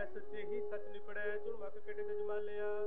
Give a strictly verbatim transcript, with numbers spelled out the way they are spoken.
ਸੱਚੇ ਹੀ ਸੱਚ ਨਿਪੜੈ ਝੁਣਮਕ ਕਿਡੇ ਤੇ ਜਮਾਲਿਆ